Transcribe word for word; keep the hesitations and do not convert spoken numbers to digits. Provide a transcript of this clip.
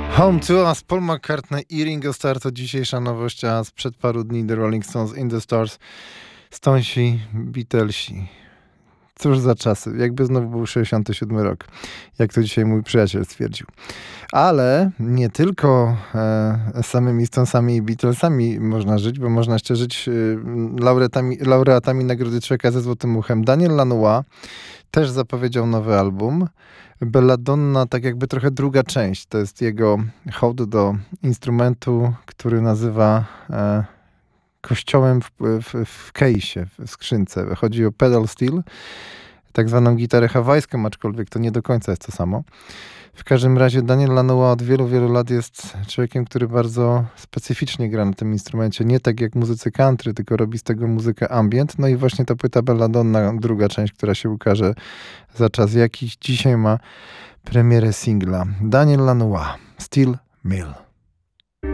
Home to Us, Paul McCartney i Ringo Starr to dzisiejsza nowość, a sprzed paru dni The Rolling Stones, In the Stars, Stonesi, Beatlesi. Cóż za czasy, jakby znowu był sześćdziesiąty siódmy rok, jak to dzisiaj mój przyjaciel stwierdził. Ale nie tylko e, samymi Stonesami i Beatlesami można żyć, bo można jeszcze żyć e, laureatami, laureatami Nagrody Człowieka ze Złotym Uchem. Daniel Lanois też zapowiedział nowy album. Belladonna, tak jakby trochę druga część. To jest jego hołd do instrumentu, który nazywa e, kościołem w, w, w case'ie, w skrzynce. Chodzi o pedal steel, tak zwaną gitarę hawajską, aczkolwiek to nie do końca jest to samo. W każdym razie Daniel Lanois od wielu, wielu lat jest człowiekiem, który bardzo specyficznie gra na tym instrumencie. Nie tak jak muzycy country, tylko robi z tego muzykę ambient. No i właśnie ta płyta Belladonna, druga część, która się ukaże za czas jakiś, dzisiaj ma premierę singla. Daniel Lanois, Steel Mill.